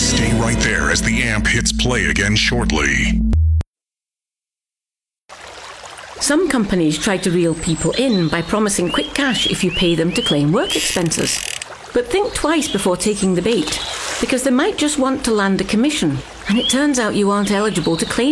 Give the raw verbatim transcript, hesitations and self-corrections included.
Stay right there as the amp hits play again shortly. Some companies try to reel people in by promising quick cash if you pay them to claim work expenses. But think twice before taking the bait, because they might just want to land a commission, and it turns out you aren't eligible to claim